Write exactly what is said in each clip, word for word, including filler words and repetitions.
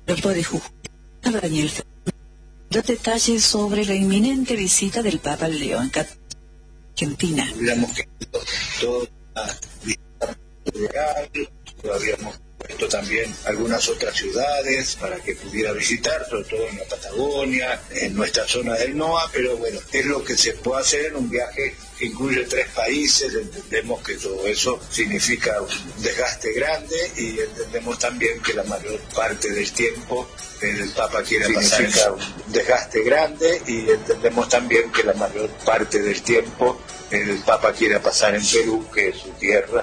cuerpo de Jujuy, Daniel dio detalles sobre la inminente visita del Papa León catorce a Argentina. Habíamos querido toda visita rural, habíamos puesto también algunas otras ciudades para que pudiera visitar, sobre todo en la Patagonia, en nuestra zona del N O A, pero bueno, es lo que se puede hacer en un viaje que incluye tres países. Entendemos que todo eso significa un desgaste grande y entendemos también que la mayor parte del tiempo el Papa quiere pasar en un desgaste grande y entendemos también que la mayor parte del tiempo el Papa quiere pasar en Perú, que es su tierra.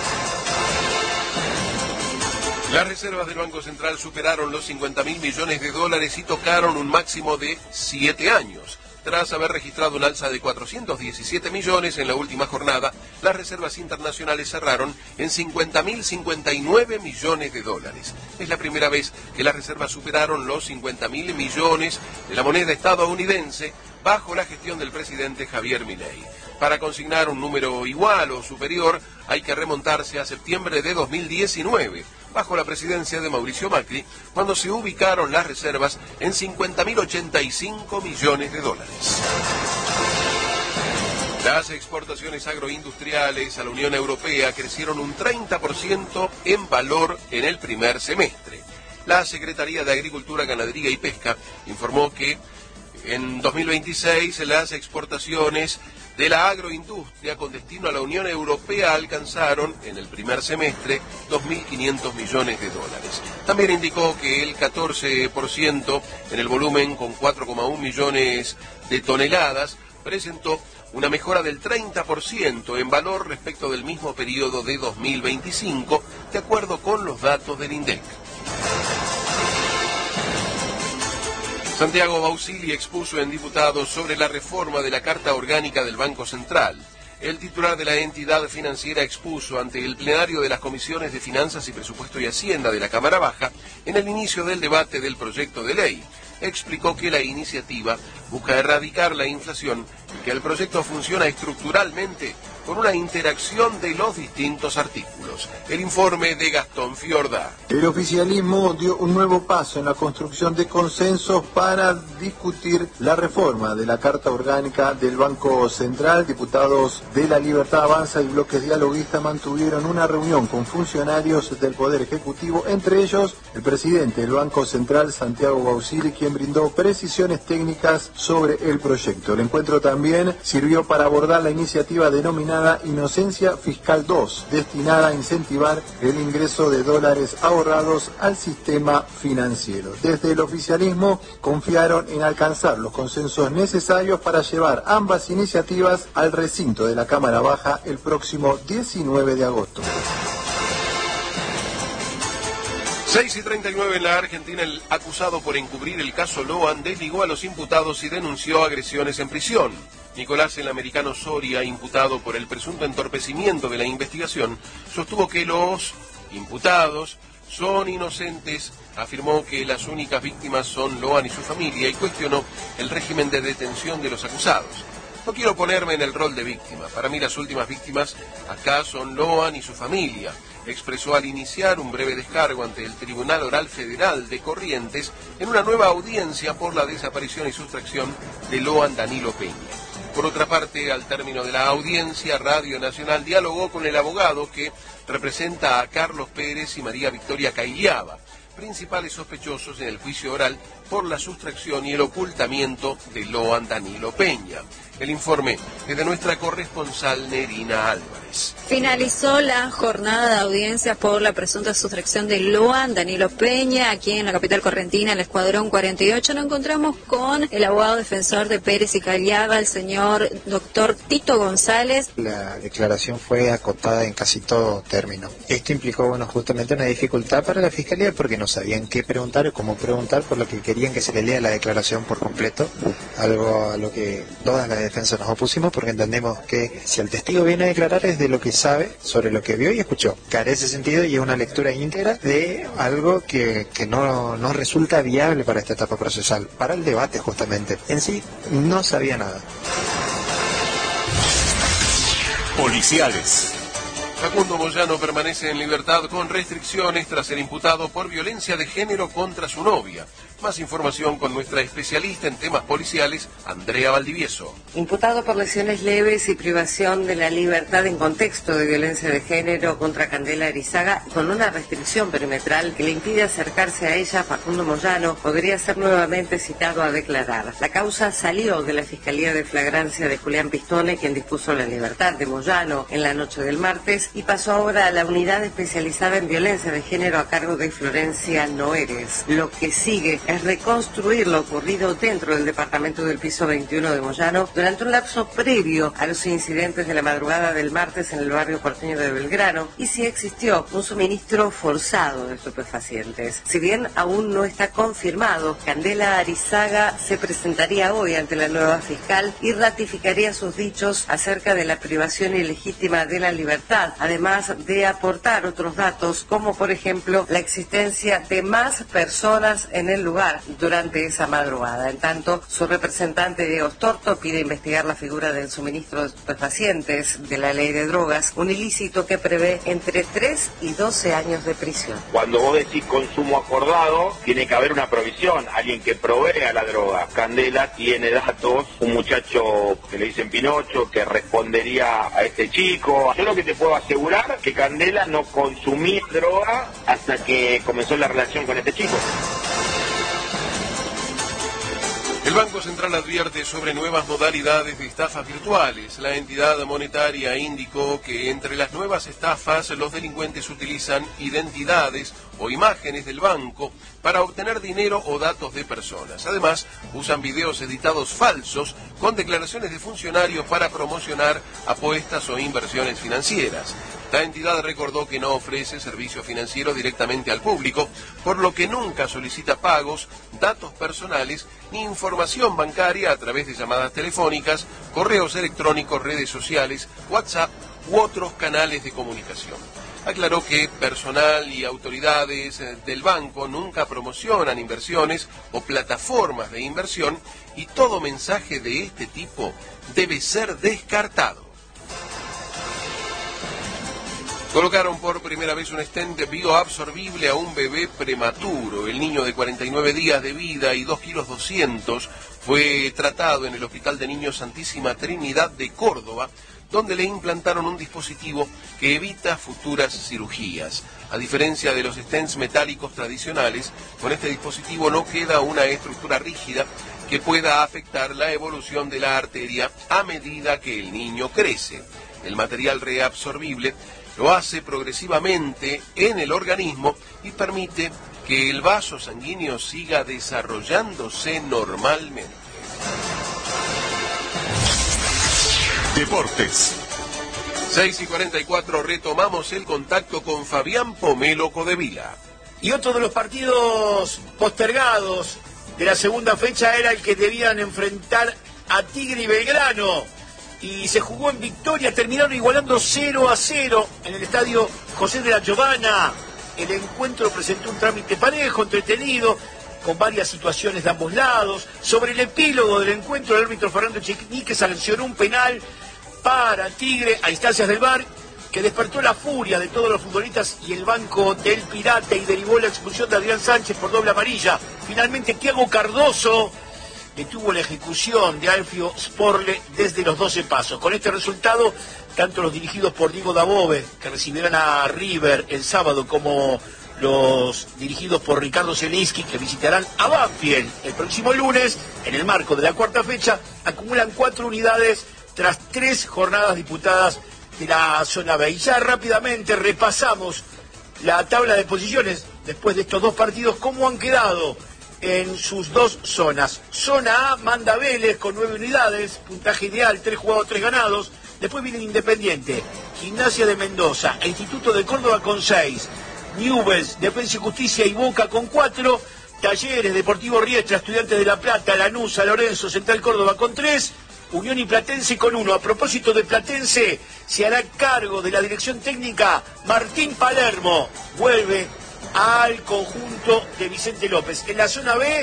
Las reservas del Banco Central superaron los cincuenta mil millones de dólares y tocaron un máximo de siete años. Tras haber registrado un alza de cuatrocientos diecisiete millones en la última jornada, las reservas internacionales cerraron en cincuenta mil cincuenta y nueve millones de dólares. Es la primera vez que las reservas superaron los cincuenta mil millones de la moneda estadounidense bajo la gestión del presidente Javier Milei. Para consignar un número igual o superior, hay que remontarse a septiembre de dos mil diecinueve, bajo la presidencia de Mauricio Macri, cuando se ubicaron las reservas en cincuenta mil ochenta y cinco millones de dólares. Las exportaciones agroindustriales a la Unión Europea crecieron un treinta por ciento en valor en el primer semestre. La Secretaría de Agricultura, Ganadería y Pesca informó que en dos mil veintiséis las exportaciones de la agroindustria con destino a la Unión Europea alcanzaron en el primer semestre dos mil quinientos millones de dólares. También indicó que el catorce por ciento en el volumen, con cuatro coma uno millones de toneladas, presentó una mejora del treinta por ciento en valor respecto del mismo periodo de dos mil veinticinco, de acuerdo con los datos del INDEC. Santiago Bausili expuso en diputados sobre la reforma de la Carta Orgánica del Banco Central. El titular de la entidad financiera expuso ante el plenario de las comisiones de Finanzas y Presupuesto y Hacienda de la Cámara Baja en el inicio del debate del proyecto de ley. Explicó que la iniciativa busca erradicar la inflación y que el proyecto funciona estructuralmente con una interacción de los distintos artículos. El informe de Gastón Fiorda. El oficialismo dio un nuevo paso en la construcción de consensos para discutir la reforma de la Carta Orgánica del Banco Central. Diputados de La Libertad Avanza y bloques dialoguistas mantuvieron una reunión con funcionarios del Poder Ejecutivo, entre ellos el presidente del Banco Central, Santiago Bausili, quien brindó precisiones técnicas sobre el proyecto. El encuentro también sirvió para abordar la iniciativa denominada Inocencia Fiscal dos, destinada a incentivar el ingreso de dólares ahorrados al sistema financiero. Desde el oficialismo confiaron en alcanzar los consensos necesarios para llevar ambas iniciativas al recinto de la Cámara Baja el próximo diecinueve de agosto. seis y treinta y nueve en la Argentina. El acusado por encubrir el caso Loan desligó a los imputados y denunció agresiones en prisión. Nicolás el Americano Soria, imputado por el presunto entorpecimiento de la investigación, sostuvo que los imputados son inocentes, afirmó que las únicas víctimas son Loan y su familia y cuestionó el régimen de detención de los acusados. No quiero ponerme en el rol de víctima. Para mí las últimas víctimas acá son Loan y su familia, expresó al iniciar un breve descargo ante el Tribunal Oral Federal de Corrientes en una nueva audiencia por la desaparición y sustracción de Loan Danilo Peña. Por otra parte, al término de la audiencia, Radio Nacional dialogó con el abogado que representa a Carlos Pérez y María Victoria Cailiaba, principales sospechosos en el juicio oral por la sustracción y el ocultamiento de Loan Danilo Peña. El informe es de nuestra corresponsal Nerina Álvarez. Finalizó la jornada de audiencias por la presunta sustracción de Loan Danilo Peña. Aquí en la capital correntina, el Escuadrón cuarenta y ocho, nos encontramos con el abogado defensor de Pérez y Cailiaba, el señor doctor Tito González. La declaración fue acotada en casi todo término. Esto implicó, bueno, justamente una dificultad para la Fiscalía porque no sabían qué preguntar o cómo preguntar, por lo que querían que se le lea la declaración por completo, algo a lo que todas las defensas nos opusimos porque entendemos que si el testigo viene a declarar es de lo que sabe sobre lo que vio y escuchó. Carece sentido y es una lectura íntegra de algo que, que no, no resulta viable para esta etapa procesal, para el debate justamente. En sí no sabía nada. Policiales. Facundo Moyano permanece en libertad con restricciones tras ser imputado por violencia de género contra su novia. Más información con nuestra especialista en temas policiales, Andrea Valdivieso. Imputado por lesiones leves y privación de la libertad en contexto de violencia de género contra Candela Arizaga, con una restricción perimetral que le impide acercarse a ella, Facundo Moyano podría ser nuevamente citado a declarar. La causa salió de la Fiscalía de Flagrancia de Julián Pistone, quien dispuso la libertad de Moyano en la noche del martes, y pasó ahora a la unidad especializada en violencia de género a cargo de Florencia Noeres. Lo que sigue es reconstruir lo ocurrido dentro del departamento del piso veintiuno de Moyano durante un lapso previo a los incidentes de la madrugada del martes en el barrio porteño de Belgrano, y si existió un suministro forzado de estupefacientes. Si bien aún no está confirmado, Candela Arizaga se presentaría hoy ante la nueva fiscal y ratificaría sus dichos acerca de la privación ilegítima de la libertad, además de aportar otros datos, como por ejemplo la existencia de más personas en el lugar durante esa madrugada. En tanto, su representante Diego Storto pide investigar la figura del suministro de estupefacientes de la ley de drogas, un ilícito que prevé entre tres y doce años de prisión. Cuando vos decís consumo acordado, tiene que haber una provisión, alguien que provea la droga. Candela tiene datos, un muchacho que le dicen Pinocho, que respondería a este chico. Yo lo que te puedo asegurar que Candela no consumía droga hasta que comenzó la relación con este chico. El Banco Central advierte sobre nuevas modalidades de estafas virtuales. La entidad monetaria indicó que entre las nuevas estafas los delincuentes utilizan identidades o imágenes del banco para obtener dinero o datos de personas. Además, usan videos editados falsos con declaraciones de funcionarios para promocionar apuestas o inversiones financieras. La entidad recordó que no ofrece servicio financiero directamente al público, por lo que nunca solicita pagos, datos personales ni información bancaria a través de llamadas telefónicas, correos electrónicos, redes sociales, WhatsApp u otros canales de comunicación. Aclaró que personal y autoridades del banco nunca promocionan inversiones o plataformas de inversión y todo mensaje de este tipo debe ser descartado. Colocaron por primera vez un stent bioabsorbible a un bebé prematuro. El niño de cuarenta y nueve días de vida y dos kilos doscientos fue tratado en el Hospital de Niños Santísima Trinidad de Córdoba, donde le implantaron un dispositivo que evita futuras cirugías. A diferencia de los stents metálicos tradicionales, con este dispositivo no queda una estructura rígida que pueda afectar la evolución de la arteria a medida que el niño crece. El material reabsorbible lo hace progresivamente en el organismo y permite que el vaso sanguíneo siga desarrollándose normalmente. Deportes. seis y cuarenta y cuatro, retomamos el contacto con Fabián Pomelo Codevila. Y otro de los partidos postergados de la segunda fecha era el que debían enfrentar a Tigre y Belgrano. Y se jugó en Victoria, terminaron igualando cero a cero en el estadio José de la Giovana. El encuentro presentó un trámite parejo, entretenido, con varias situaciones de ambos lados. Sobre el epílogo del encuentro, el árbitro Fernando Echenique sancionó un penal para Tigre a instancias del V A R, que despertó la furia de todos los futbolistas y el banco del Pirata y derivó la expulsión de Adrián Sánchez por doble amarilla. Finalmente, Thiago Cardoso detuvo la ejecución de Alfio Sporle desde los doce pasos. Con este resultado, tanto los dirigidos por Diego Dabove, que recibirán a River el sábado, como los dirigidos por Ricardo Zielinski, que visitarán a Banfield el próximo lunes, en el marco de la cuarta fecha, acumulan cuatro unidades tras tres jornadas disputadas de la zona B. Y ya rápidamente repasamos la tabla de posiciones después de estos dos partidos, cómo han quedado en sus dos zonas. Zona A manda Vélez con nueve unidades, puntaje ideal, tres jugados, tres ganados. Después viene Independiente, Gimnasia de Mendoza e Instituto de Córdoba con seis. Newell's, Defensa y Justicia y Boca con cuatro. Talleres, Deportivo Riestra, Estudiantes de La Plata, Lanús, San Lorenzo, Central Córdoba con tres. Unión y Platense con uno. A propósito de Platense, se hará cargo de la dirección técnica Martín Palermo. Vuelve al conjunto de Vicente López. En la zona B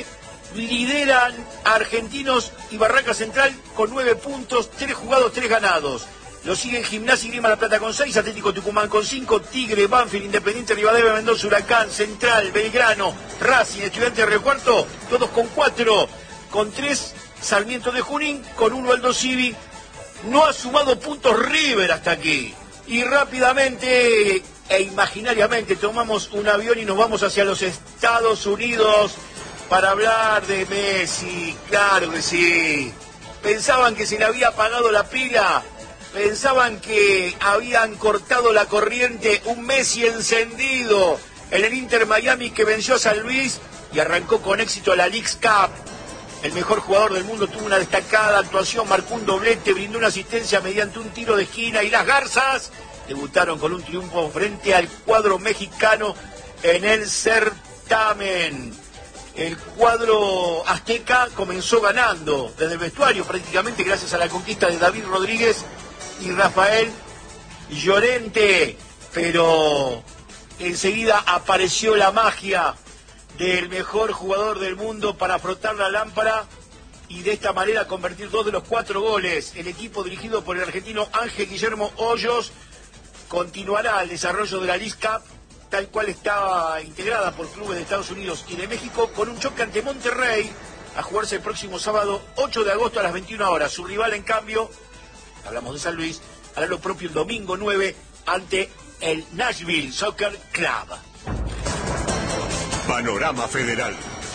lideran Argentinos y Barraca Central con nueve puntos, tres jugados, tres ganados. Lo siguen Gimnasia y Grima La Plata con seis, Atlético Tucumán con cinco, Tigre, Banfield, Independiente, Rivadavia, Mendoza, Huracán, Central, Belgrano, Racing, Estudiantes de Río Cuarto, todos con cuatro, con tres, Sarmiento de Junín, con uno Aldo Civi. No ha sumado puntos River hasta aquí. Y rápidamente e imaginariamente tomamos un avión y nos vamos hacia los Estados Unidos para hablar de Messi. Claro que sí. Pensaban que se le había apagado la pila. Pensaban que habían cortado la corriente. Un Messi encendido en el Inter Miami que venció a San Luis y arrancó con éxito la Leagues Cup. El mejor jugador del mundo tuvo una destacada actuación, marcó un doblete, brindó una asistencia mediante un tiro de esquina y las Garzas debutaron con un triunfo frente al cuadro mexicano en el certamen. El cuadro azteca comenzó ganando desde el vestuario prácticamente gracias a la conquista de David Rodríguez y Rafael Llorente, pero enseguida apareció la magia del mejor jugador del mundo para frotar la lámpara y de esta manera convertir dos de los cuatro goles. El equipo dirigido por el argentino Ángel Guillermo Hoyos continuará el desarrollo de la Leagues Cup tal cual estaba integrada por clubes de Estados Unidos y de México, con un choque ante Monterrey a jugarse el próximo sábado ocho de agosto a las veintiuna horas. Su rival, en cambio, hablamos de San Luis, hará lo propio el domingo nueve ante el Nashville Soccer Club. Panorama Federal.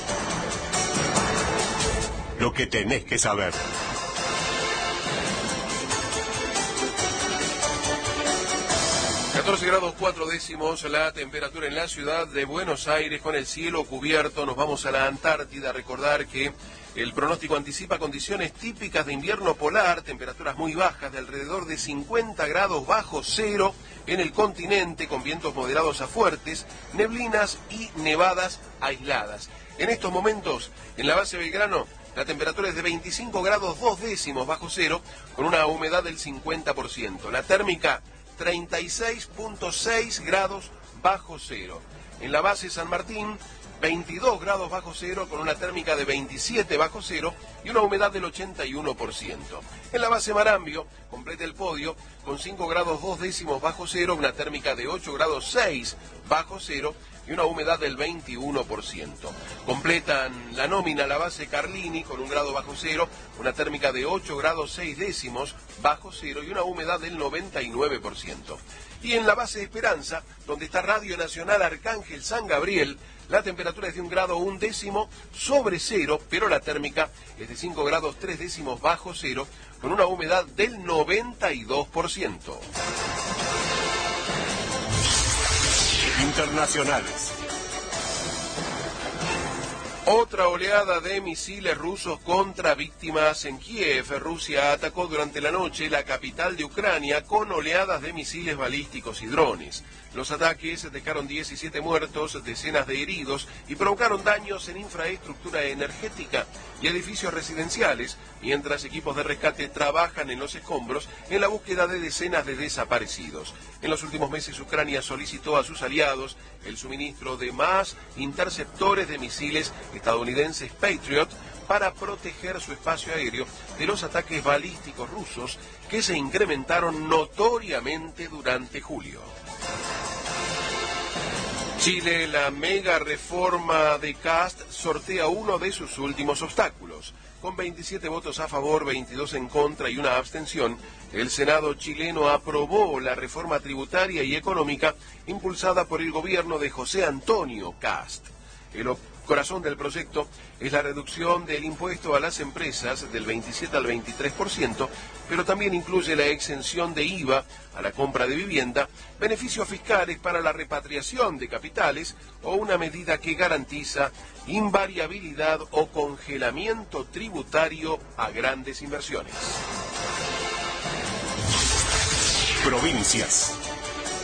Lo que tenés que saber. catorce grados cuatro décimos la temperatura en la ciudad de Buenos Aires, con el cielo cubierto. Nos vamos a la Antártida. Recordar que el pronóstico anticipa condiciones típicas de invierno polar, temperaturas muy bajas de alrededor de cincuenta grados bajo cero en el continente, con vientos moderados a fuertes, neblinas y nevadas aisladas. En estos momentos, en la base Belgrano, la temperatura es de veinticinco grados dos décimos bajo cero, con una humedad del cincuenta por ciento. La térmica, treinta y seis punto seis grados bajo cero. En la base San Martín, veintidós grados bajo cero, con una térmica de veintisiete bajo cero y una humedad del ochenta y uno por ciento. En la base Marambio, completa el podio con cinco grados dos décimos bajo cero, una térmica de ocho grados seis bajo cero y una humedad del veintiuno por ciento. Completan la nómina la base Carlini con un grado bajo cero, una térmica de ocho grados seis décimos bajo cero y una humedad del noventa y nueve por ciento. Y en la base Esperanza, donde está Radio Nacional Arcángel San Gabriel, la temperatura es de un grado un décimo sobre cero, pero la térmica es de cinco grados tres décimos bajo cero, con una humedad del noventa y dos por ciento. Internacionales. Otra oleada de misiles rusos contra víctimas en Kiev. Rusia atacó durante la noche la capital de Ucrania con oleadas de misiles balísticos y drones. Los ataques dejaron diecisiete muertos, decenas de heridos y provocaron daños en infraestructura energética y edificios residenciales, mientras equipos de rescate trabajan en los escombros en la búsqueda de decenas de desaparecidos. En los últimos meses, Ucrania solicitó a sus aliados el suministro de más interceptores de misiles estadounidenses Patriot para proteger su espacio aéreo de los ataques balísticos rusos, que se incrementaron notoriamente durante julio. Chile, la mega reforma de Kast sortea uno de sus últimos obstáculos. Con veintisiete votos a favor, veintidós en contra y una abstención, el Senado chileno aprobó la reforma tributaria y económica impulsada por el gobierno de José Antonio Kast. El corazón del proyecto es la reducción del impuesto a las empresas del veintisiete al veintitrés por ciento, pero también incluye la exención de I V A a la compra de vivienda, beneficios fiscales para la repatriación de capitales o una medida que garantiza invariabilidad o congelamiento tributario a grandes inversiones. Provincias.